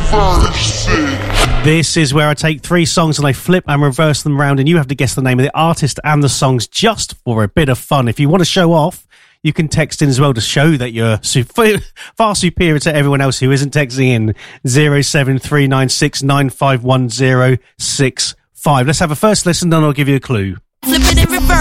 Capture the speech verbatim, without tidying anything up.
This is where I take three songs and I flip and reverse them around, and you have to guess the name of the artist and the songs just for a bit of fun. If you want to show off, you can text in as well to show that you're super, far superior to everyone else who isn't texting in. zero seven three nine six nine five one zero six five. Let's have a first listen, then I'll give you a clue. Flip it in reverse.